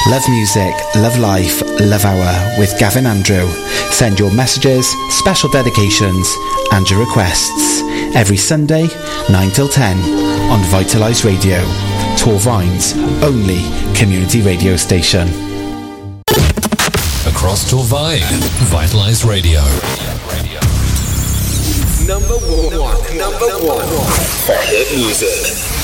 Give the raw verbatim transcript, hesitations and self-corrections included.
Love music, love life, love hour with Gavin Andrew. Send your messages, special dedications and your requests every Sunday, nine till ten on Vitalise Radio, Torvine's only community radio station. Across Torvine, Vitalise Radio. Number one, number one for hit music.